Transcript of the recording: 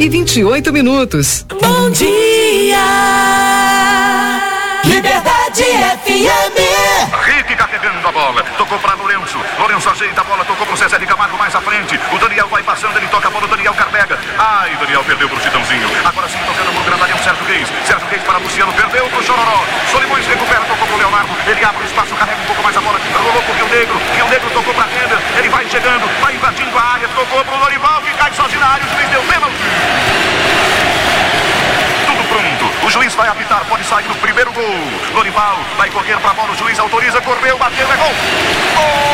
9h28. Bom dia, Liberdade FM. Rick carregando a bola, tocou para Lourenço ajeita a bola, tocou pro Zezé de Camargo mais à frente, o Daniel vai passando, ele toca a bola, o Daniel carrega, Daniel perdeu pro Chitãozinho, agora sim tocando no grandalhão, Sérgio Reis para Luciano, perdeu pro Chororó, Solimões recupera, tocou pro Leonardo, ele abre o espaço, carrega um pouco mais a bola, rolou pro Rio Negro tocou pra Renner, ele vai chegando, vai invadindo a área, tocou pro Lorival, que cai sozinho na área, o juiz deu pênalti. Tudo pronto, o juiz vai apitar, pode sair no primeiro gol, Lorival vai correr pra bola, o juiz autoriza, correu, bateu, é gol! Gol!